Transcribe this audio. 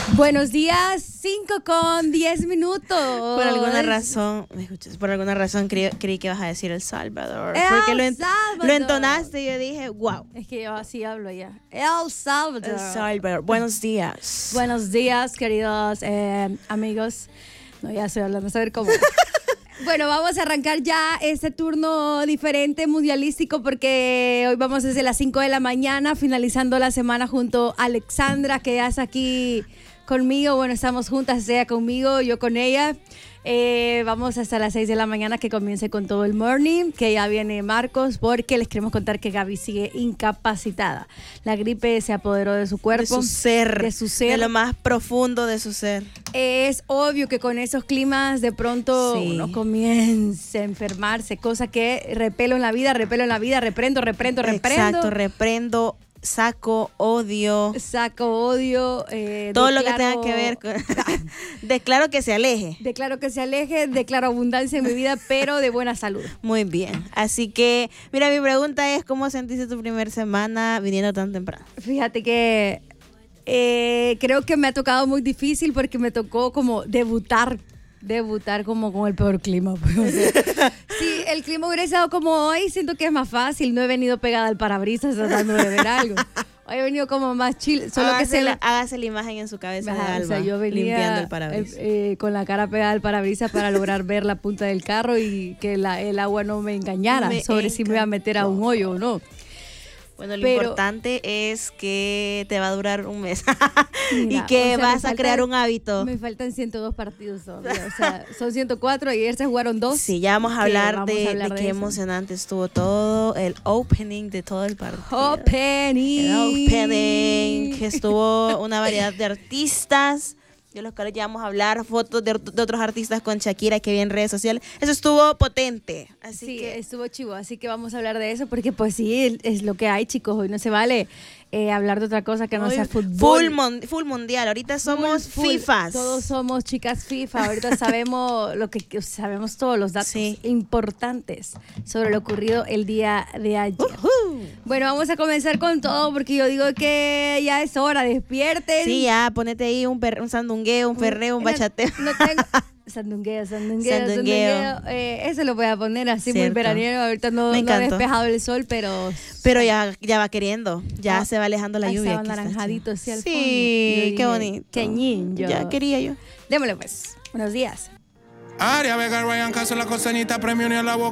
Buenos días, 5:10. Por alguna razón, ¿me escuchas? Por alguna razón creí que ibas a decir El Salvador. Porque lo entonaste y yo dije, wow. Es que yo así hablo ya. El Salvador. El Salvador. Buenos días. Buenos días, queridos amigos. No, ya estoy hablando, a saber cómo. Bueno, vamos a arrancar ya este turno diferente mundialístico porque hoy vamos desde las 5 de la mañana, finalizando la semana junto a Alexandra, que ya está aquí conmigo. Bueno, estamos juntas, ella conmigo, yo con ella. Vamos hasta las 6 de la mañana que comience con todo el morning, que ya viene Marcos, porque les queremos contar que Gaby sigue incapacitada. La gripe se apoderó de su cuerpo. De su ser. De lo más profundo de su ser. Es obvio que con esos climas de pronto uno comienza a enfermarse, cosa que repelo en la vida, reprendo. Exacto, reprendo. Saco odio. Todo lo que tenga que ver con... Declaro que se aleje. Declaro abundancia en mi vida, pero de buena salud. Muy bien. Así que, mira, mi pregunta es, ¿cómo sentiste tu primera semana viniendo tan temprano? Fíjate que creo que me ha tocado muy difícil porque me tocó como debutar como con el peor clima. Pues, o sea, si el clima hubiera estado como hoy, siento que es más fácil. No he venido pegada al parabrisas tratando de ver algo. Hoy he venido como más chill. Hágase la imagen en su cabeza de Alba, o sea, yo venía limpiando el parabrisas. Con la cara pegada al parabrisas para lograr ver la punta del carro y que el agua no me engañara si me iba a meter a un hoyo o no. Bueno, lo importante es que te va a durar un mes y que vas a crear un hábito. Me faltan 102 partidos todavía, o sea, son 104 y ayer se jugaron 2. Sí, ya vamos a hablar de qué emocionante estuvo todo el opening de todo el partido. El opening, que estuvo una variedad de artistas, de los cuales ya vamos a hablar, fotos de otros artistas con Shakira que vi en redes sociales. Eso estuvo potente. Así que estuvo chivo, así que vamos a hablar de eso porque pues sí, es lo que hay, chicos. Hoy no se vale hablar de otra cosa que no sea fútbol. Full mundial, ahorita somos FIFAs. Todos somos chicas FIFA, ahorita sabemos sabemos todos los datos importantes sobre lo ocurrido el día de ayer. Bueno, vamos a comenzar con todo porque yo digo que ya es hora, despierten. Sí, ya, ponete ahí un sandungueo, un perreo, un bachateo. No tengo... Sandungueo. Eso lo voy a poner así muy veraniego. Ahorita no ha despejado el sol, pero ya va queriendo. Ya se va alejando la lluvia. Estaba naranjadito, sí, al fondo. Sí, qué bonito. Qué niño. Ya quería yo. Démosle pues. Buenos días. Aria Vega, Ryan Castro, la costeñita, premio ni a la boca.